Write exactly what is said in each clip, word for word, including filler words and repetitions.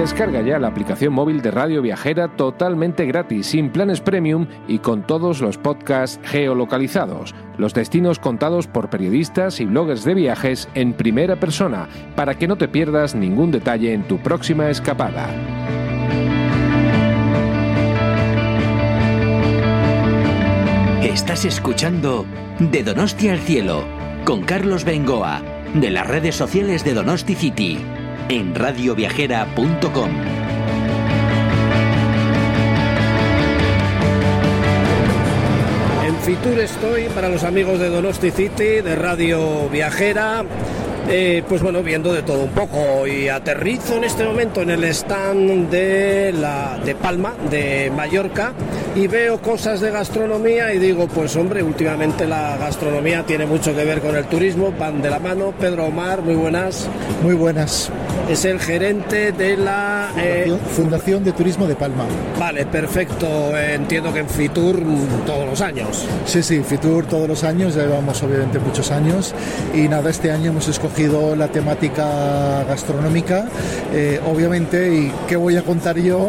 Descarga ya la aplicación móvil de Radio Viajera totalmente gratis, sin planes premium y con todos los podcasts geolocalizados, los destinos contados por periodistas y bloggers de viajes en primera persona, para que no te pierdas ningún detalle en tu próxima escapada. Estás escuchando De Donosti al Cielo, con Carlos Bengoa, de las redes sociales de Donosti City, en radio viajera punto com. En Fitur estoy, para los amigos de Donosti City, de Radio Viajera. Eh, pues bueno, viendo de todo un poco, y aterrizo en este momento en el stand de, la, de Palma, de Mallorca, y veo cosas de gastronomía y digo, pues hombre, últimamente la gastronomía tiene mucho que ver con el turismo, van de la mano. Pedro Omar, muy buenas. Muy buenas. Es el gerente de la... Fundación, eh, Fundación de Turismo de Palma. Vale, perfecto. Entiendo que en Fitur todos los años. Sí, sí, Fitur todos los años, ya llevamos obviamente muchos años, y nada, este año hemos escogido la temática gastronómica, eh, obviamente, y qué voy a contar yo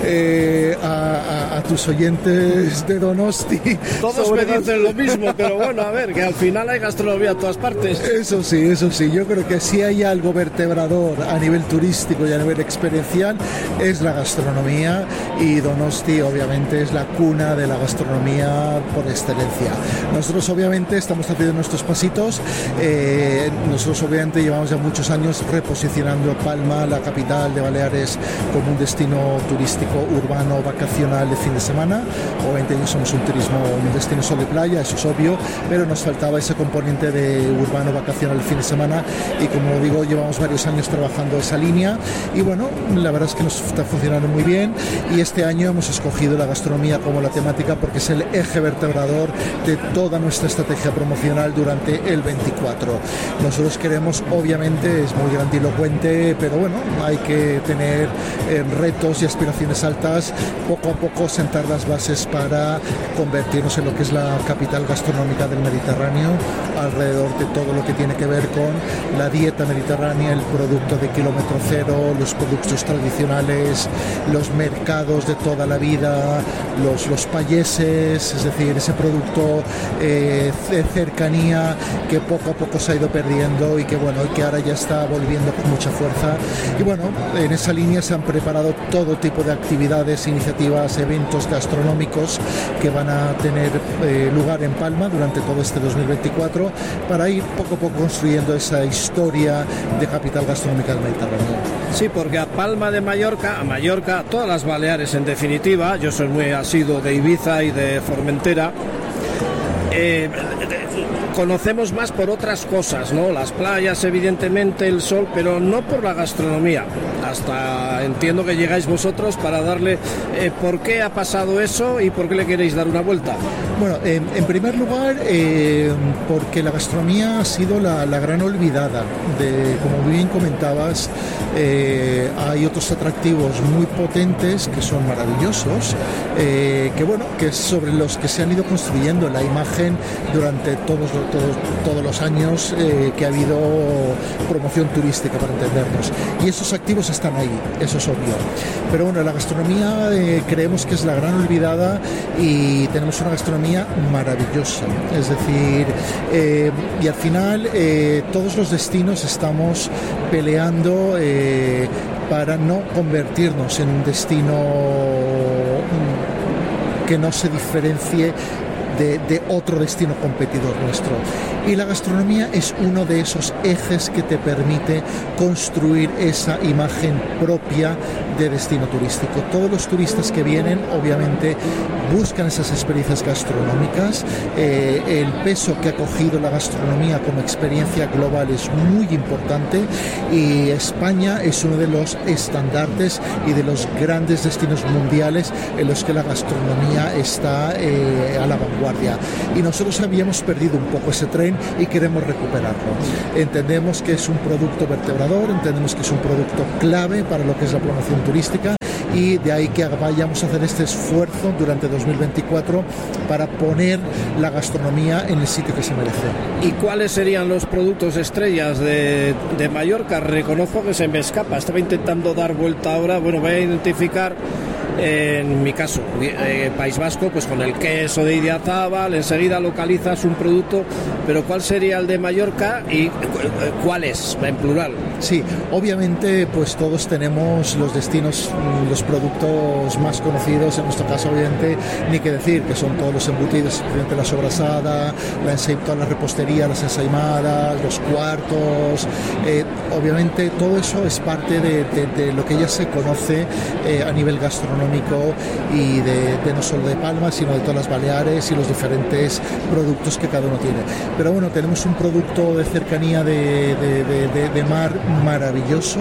eh, a, a, a tus oyentes de Donosti. Todos me dicen lo mismo, pero bueno, a ver, que al final hay gastronomía en todas partes. Eso sí, eso sí, yo creo que si hay algo vertebrador a nivel turístico y a nivel experiencial es la gastronomía, y Donosti obviamente es la cuna de la gastronomía por excelencia. Nosotros obviamente estamos haciendo nuestros pasitos, eh, nosotros obviamente llevamos ya muchos años reposicionando Palma, la capital de Baleares, como un destino turístico urbano vacacional de fin de semana. Obviamente somos un turismo, un destino solo de playa, eso es obvio, pero nos faltaba ese componente de urbano vacacional de fin de semana, y como digo, llevamos varios años trabajando esa línea, y bueno, la verdad es que nos está funcionando muy bien, y este año hemos escogido la gastronomía como la temática porque es el eje vertebrador de toda nuestra estrategia promocional durante el veinticuatro. Nosotros queremos, obviamente, es muy grandilocuente, pero bueno, hay que tener eh, retos y aspiraciones altas, poco a poco sentar las bases para convertirnos en lo que es la capital gastronómica del Mediterráneo, alrededor de todo lo que tiene que ver con la dieta mediterránea, el producto de kilómetro cero, los productos tradicionales, los mercados de toda la vida, los, los payeses, es decir, ese producto eh, de cercanía que poco a poco se ha ido perdiendo y que bueno, que ahora ya está volviendo con mucha fuerza. Y bueno, en esa línea se han preparado todo tipo de actividades, iniciativas, eventos gastronómicos que van a tener eh, lugar en Palma durante todo este dos mil veinticuatro, para ir poco a poco construyendo esa historia de capital gastronómica del Mediterráneo. Sí, porque a Palma de Mallorca, a Mallorca, a todas las Baleares en definitiva, yo soy muy asiduo de Ibiza y de Formentera, eh, conocemos más por otras cosas, ¿no? Las playas, evidentemente, el sol, pero no por la gastronomía. Hasta entiendo que llegáis vosotros para darle eh, por qué ha pasado eso y por qué le queréis dar una vuelta. Bueno, en, en primer lugar, eh, porque la gastronomía ha sido la, la gran olvidada. De, como bien comentabas, eh, hay otros atractivos muy potentes que son maravillosos, eh, que bueno, que sobre los que se han ido construyendo la imagen durante todos los Todos, todos los años eh, que ha habido promoción turística, para entendernos, y esos activos están ahí, eso es obvio, pero bueno, la gastronomía eh, creemos que es la gran olvidada, y tenemos una gastronomía maravillosa, es decir, eh, y al final eh, todos los destinos estamos peleando eh, para no convertirnos en un destino que no se diferencie De, de otro destino competidor nuestro, y la gastronomía es uno de esos ejes que te permite construir esa imagen propia de destino turístico. Todos los turistas que vienen obviamente buscan esas experiencias gastronómicas, eh, el peso que ha cogido la gastronomía como experiencia global es muy importante, y España es uno de los estandartes y de los grandes destinos mundiales en los que la gastronomía está eh, a la vanguardia. Y nosotros habíamos perdido un poco ese tren y queremos recuperarlo. Entendemos que es un producto vertebrador, entendemos que es un producto clave para lo que es la promoción turística, y de ahí que vayamos a hacer este esfuerzo durante dos mil veinticuatro para poner la gastronomía en el sitio que se merece. ¿Y cuáles serían los productos estrellas de, de Mallorca? Reconozco que se me escapa, estaba intentando dar vuelta ahora, bueno, voy a identificar. En mi caso, eh, País Vasco, pues con el queso de Idiazábal, enseguida localizas un producto, pero ¿cuál sería el de Mallorca y cuál es, en plural? Sí, obviamente pues todos tenemos los destinos, los productos más conocidos, en nuestro caso obviamente ni que decir, que son todos los embutidos, especialmente la sobrasada, la ensai- toda la repostería, las ensaimadas, los cuartos, eh, obviamente todo eso es parte de, de, de lo que ya se conoce eh, a nivel gastronómico y de, de no solo de Palma, sino de todas las Baleares y los diferentes productos que cada uno tiene. Pero bueno, tenemos un producto de cercanía de, de, de, de, de mar maravilloso,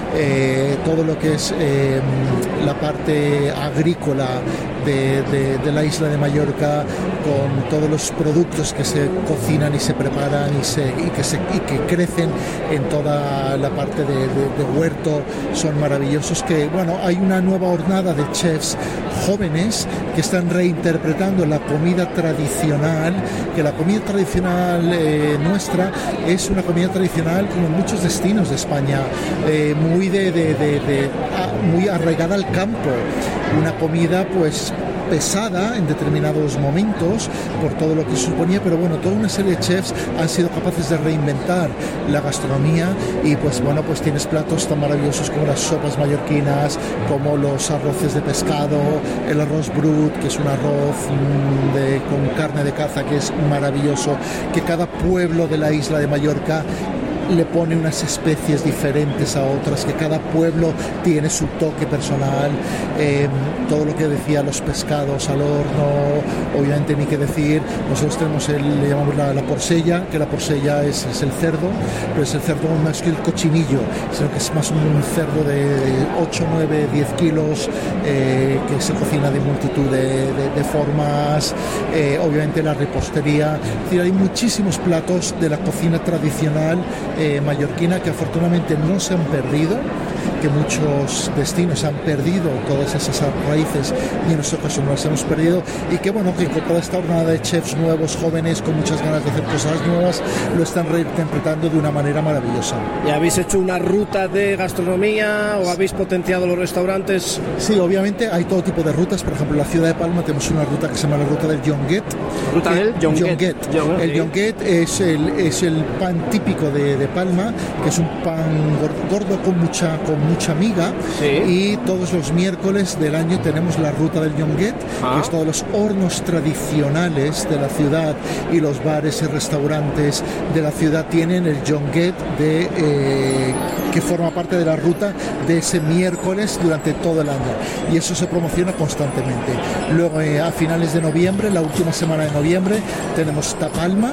eh, todo lo que es eh, la parte agrícola de, de, de la isla de Mallorca, con todos los productos que se cocinan y se preparan y, se, y, que, se, y que crecen en toda la parte de, de, de huerto, son maravillosos. Que bueno, hay una nueva hornada de chefs jóvenes que están reinterpretando la comida tradicional, que la comida tradicional eh, nuestra es una comida tradicional como en muchos destinos de España, eh, muy de, de, de, de ah, muy arraigada al campo, una comida pues pesada en determinados momentos por todo lo que suponía, pero bueno, toda una serie de chefs han sido capaces de reinventar la gastronomía y pues bueno, pues tienes platos tan maravillosos como las sopas mallorquinas, como los arroces de pescado, el arroz brut, que es un arroz mmm, de, con carne de caza, que es maravilloso, que cada pueblo de la isla de Mallorca le pone unas especies diferentes a otras, que cada pueblo tiene su toque personal, eh, todo lo que decía, los pescados al horno, obviamente ni que decir, nosotros tenemos el, le llamamos la, la porcella, que la porcella es, es el cerdo, pero es el cerdo más que el cochinillo, sino que es más un cerdo de ocho, nueve, diez kilos, eh, que se cocina de multitud de, de, de formas, eh, obviamente la repostería, es decir, hay muchísimos platos de la cocina tradicional Eh, mallorquina que afortunadamente no se han perdido, que muchos destinos han perdido todas esas raíces y en nuestro caso no las hemos perdido, y que bueno, que incorpora esta jornada de chefs nuevos, jóvenes, con muchas ganas de hacer cosas nuevas, lo están reinterpretando de una manera maravillosa. ¿Y habéis hecho una ruta de gastronomía o habéis potenciado los restaurantes? Sí, obviamente hay todo tipo de rutas. Por ejemplo, en la ciudad de Palma tenemos una ruta que se llama la ruta del Jonguet. ¿Ruta del Jonguet? El Jonguet es el, es el pan típico de, de Palma, que es un pan gordo con mucha, con mucha miga, sí. Y todos los miércoles del año tenemos la ruta del Jonguet, ah. que es todos los hornos tradicionales de la ciudad y los bares y restaurantes de la ciudad tienen el Jonguet de, eh, que forma parte de la ruta de ese miércoles durante todo el año, y eso se promociona constantemente. Luego eh, a finales de noviembre, la última semana de noviembre, tenemos Tapalma,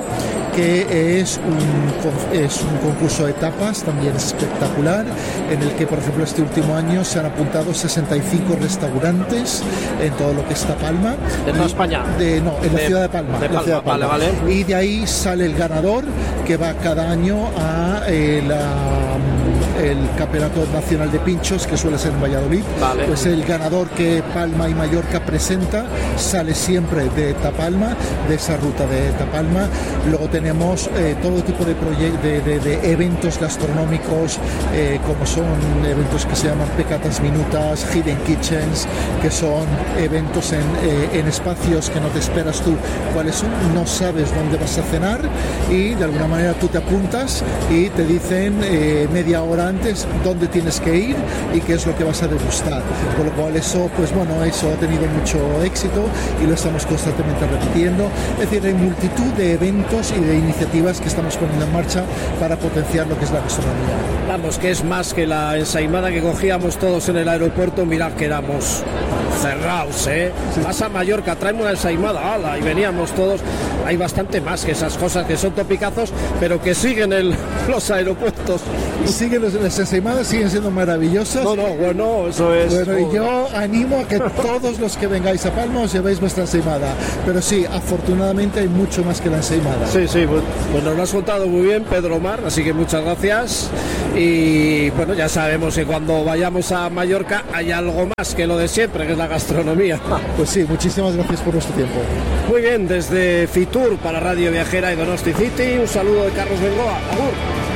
que es un, es un concurso de tapas, también es espectacular, en el que por ejemplo este último año se han apuntado sesenta y cinco restaurantes en todo lo que es Tapalma. ¿De toda España? De, no, en la de, ciudad de Palma. De Palma, la ciudad de Palma. Vale, vale. Y de ahí sale el ganador, que va cada año a eh, la... el Campeonato Nacional de Pinchos, que suele ser en Valladolid. Vale. Pues el ganador que Palma y Mallorca presenta sale siempre de Tapalma, de esa ruta de Tapalma. Luego tenemos eh, todo tipo de, proye- de, de, de eventos gastronómicos, eh, como son eventos que se llaman pecatas minutas, hidden kitchens, que son eventos en, eh, en espacios que no te esperas tú cuáles son, no sabes dónde vas a cenar, y de alguna manera tú te apuntas y te dicen eh, media hora antes dónde tienes que ir y qué es lo que vas a degustar, con lo cual eso, pues bueno, eso ha tenido mucho éxito y lo estamos constantemente repitiendo. Es decir, hay multitud de eventos y de iniciativas que estamos poniendo en marcha para potenciar lo que es la gastronomía. Vamos, que es más que la ensaimada que cogíamos todos en el aeropuerto, mirad que éramos cerrados, ¿eh? Sí. Vas a Mallorca, tráeme una ensaimada, ala, y veníamos todos. Hay bastante más que esas cosas que son topicazos, pero que siguen el, los aeropuertos. Siguen los, las ensaimadas, siguen siendo maravillosas. No, no, bueno, eso es... Bueno, y yo animo a que todos los que vengáis a Palma os llevéis vuestra ensaimada. Pero sí, afortunadamente hay mucho más que la ensaimada. Sí, sí, pues, pues nos lo has contado muy bien, Pedro Mar, así que muchas gracias. Y bueno, ya sabemos que cuando vayamos a Mallorca hay algo más que lo de siempre, que es la gastronomía. Pues sí, muchísimas gracias por vuestro tiempo. Muy bien, desde Fitur para Radio Viajera y Donosti City, un saludo de Carlos Bengoa. Agur.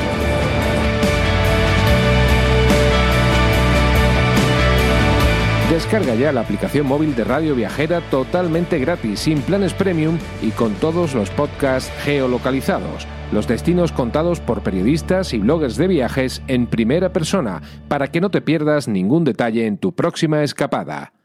Descarga ya la aplicación móvil de Radio Viajera totalmente gratis, sin planes premium y con todos los podcasts geolocalizados, los destinos contados por periodistas y bloggers de viajes en primera persona, para que no te pierdas ningún detalle en tu próxima escapada.